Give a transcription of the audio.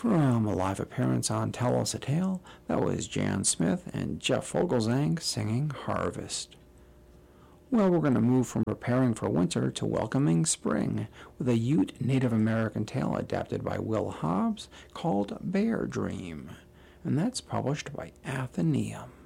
From a live appearance on Tell Us a Tale, that was Jan Smith and Jeff Fogelzang singing Harvest. Well, we're going to move from preparing for winter to welcoming spring with a Ute Native American tale adapted by Will Hobbs called Bear Dream, and that's published by Atheneum.